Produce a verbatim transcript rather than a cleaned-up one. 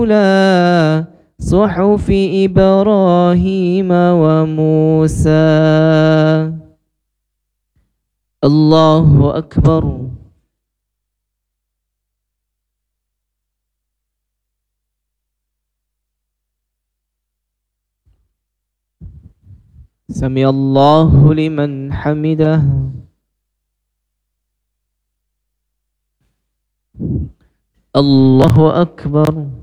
على صحف إبراهيم وموسى. الله أكبر. سمع الله لمن حمده. الله أكبر.